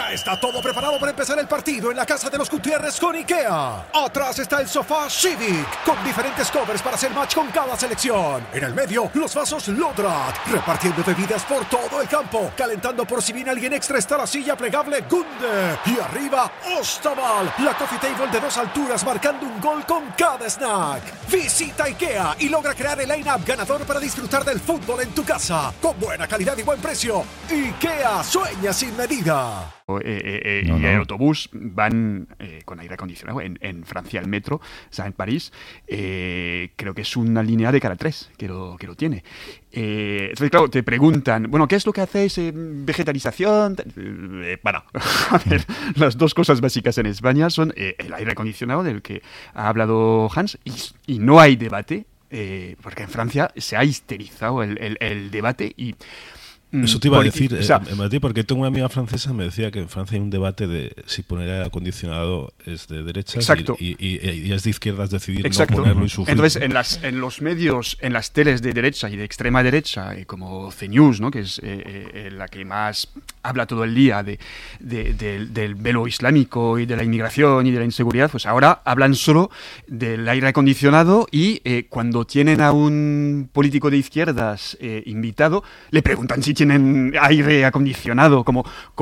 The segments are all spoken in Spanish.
Ya está todo preparado para empezar el partido en la casa de los Gutiérrez con IKEA. Atrás está el sofá Civic, con diferentes covers para hacer match con cada selección. En el medio, los vasos Lodrat, repartiendo bebidas por todo el campo. Calentando por si viene alguien extra está la silla plegable Gunde. Y arriba, Ostaval, la coffee table de 2 alturas marcando un gol con cada snack. Visita IKEA y logra crear el line-up ganador para disfrutar del fútbol en tu casa. Con buena calidad y buen precio. IKEA, sueña sin medida. Y el autobús van con aire acondicionado en Francia, el metro, o sea, en París, creo que es una línea de cara 3 que lo tiene. Entonces, claro, te preguntan, bueno, ¿qué es lo que hacéis? ¿Vegetarización? Bueno, a ver, las dos cosas básicas en España son el aire acondicionado del que ha hablado Hans y no hay debate, porque en Francia se ha histerizado el debate y... Eso te iba a decir, Mati, porque tengo una amiga francesa que me decía que en Francia hay un debate de si poner aire acondicionado es de derechas y es de izquierdas decidir no ponerlo y sufrir. Entonces, en los medios, en las teles de derecha y de extrema derecha, como CNews, ¿no? Que es la que más habla todo el día del velo islámico y de la inmigración y de la inseguridad, pues ahora hablan solo del aire acondicionado y cuando tienen a un político de izquierdas invitado, le preguntan si tienen aire acondicionado como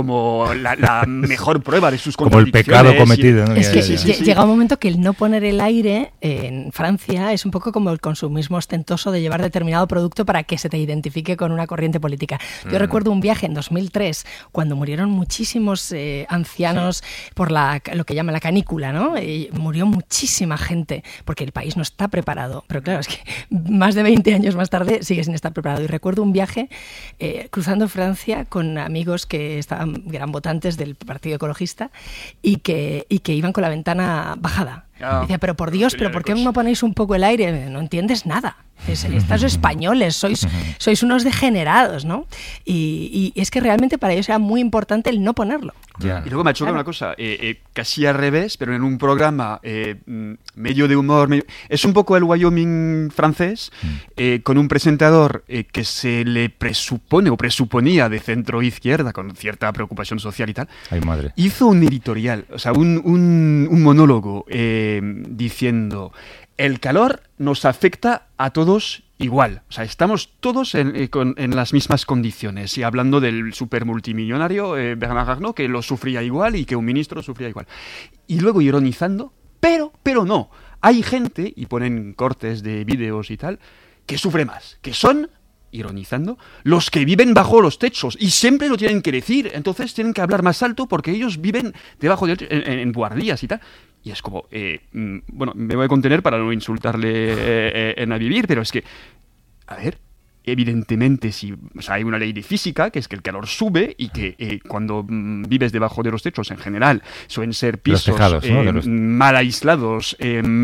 la mejor prueba de sus contradicciones. Como el pecado cometido, ¿no? Es que llega un momento que el no poner el aire en Francia es un poco como el consumismo ostentoso de llevar determinado producto para que se te identifique con una corriente política. Yo recuerdo un viaje en 2003 cuando murieron muchísimos ancianos por lo que llaman la canícula, ¿no? Y murió muchísima gente porque el país no está preparado. Pero claro, es que más de 20 años más tarde sigue sin estar preparado. Y recuerdo un viaje cruzando Francia con amigos que eran votantes del Partido Ecologista y que iban con la ventana bajada. Decía, pero por Dios, ¿pero por qué no ponéis un poco el aire? No entiendes nada. Estos españoles, sois unos degenerados, ¿no? Y es que realmente para ellos era muy importante el no ponerlo. Yeah. Y luego me ha chocado una cosa, casi al revés, pero en un programa medio de humor, es un poco el Wyoming francés, con un presentador que se le presupone o presuponía de centro-izquierda, con cierta preocupación social y tal. Ay, madre. Hizo un editorial, o sea, un monólogo diciendo: el calor nos afecta a todos igual. O sea, estamos todos en las mismas condiciones. Y hablando del supermultimillonario Bernard Arnault, que lo sufría igual y que un ministro sufría igual. Y luego ironizando, pero no. Hay gente, y ponen cortes de vídeos y tal, que sufre más, que son, ironizando, los que viven bajo los techos. Y siempre lo tienen que decir. Entonces tienen que hablar más alto porque ellos viven debajo de en guardias y tal. Y es como, bueno, me voy a contener para no insultarle en a vivir, pero es que, a ver, evidentemente hay una ley de física que es que el calor sube y que cuando vives debajo de los techos en general suelen ser pisos tejados, ¿no? mal aislados,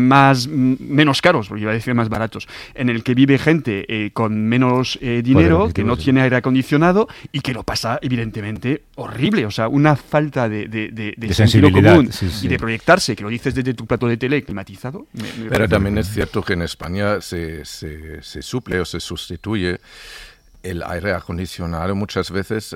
menos caros, porque iba a decir más baratos, en el que vive gente con menos dinero, que no tiene aire acondicionado y que lo pasa evidentemente horrible. O sea, una falta de sentido común y de proyectarse, que lo dices desde tu plato de tele climatizado. Pero también es cierto que en España se suple o se sustituye el aire acondicionado muchas veces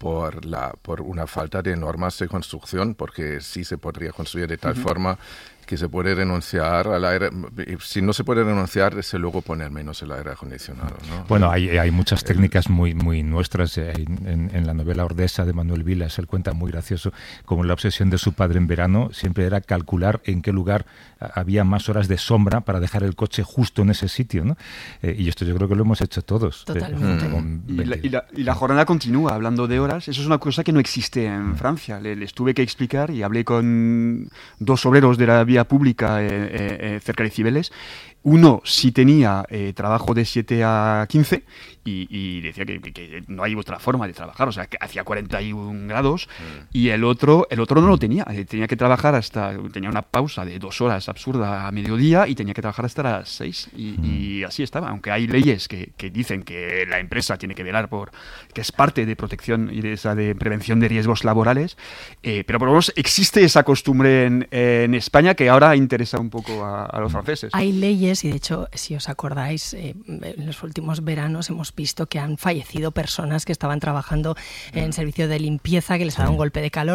por una falta de normas de construcción, porque sí se podría construir de tal forma que se puede renunciar al aire. Si no se puede renunciar, es luego poner menos el aire acondicionado, ¿no? Bueno, hay muchas técnicas muy nuestras. En la novela Ordesa de Manuel Vilas, él cuenta muy gracioso como la obsesión de su padre en verano siempre era calcular en qué lugar había más horas de sombra para dejar el coche justo en ese sitio, ¿no? Y esto yo creo que lo hemos hecho todos. Totalmente. Y la jornada continúa, hablando de horas. Eso es una cosa que no existe en Francia. Les tuve que explicar y hablé con 2 obreros de la vía pública cerca de Cibeles. Uno sí tenía trabajo de 7 a 15 y decía que no hay otra forma de trabajar, o sea, que hacía 41 grados y el otro no lo tenía. Tenía que trabajar tenía una pausa de 2 horas absurda a mediodía y tenía que trabajar hasta las 6 y así estaba. Aunque hay leyes que dicen que la empresa tiene que velar que es parte de protección y de prevención de riesgos laborales, pero por lo menos existe esa costumbre en España que ahora interesa un poco a los franceses. Hay leyes y de hecho, si os acordáis, en los últimos veranos hemos visto que han fallecido personas que estaban trabajando en servicio de limpieza, que les ha dado un golpe de calor.